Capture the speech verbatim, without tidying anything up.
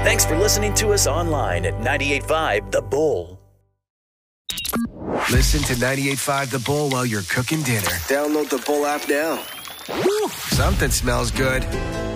Thanks for listening to us online at ninety-eight point five The Bull. Listen to ninety-eight point five The Bull while you're cooking dinner. Download the Bull app now. Woo, something smells good.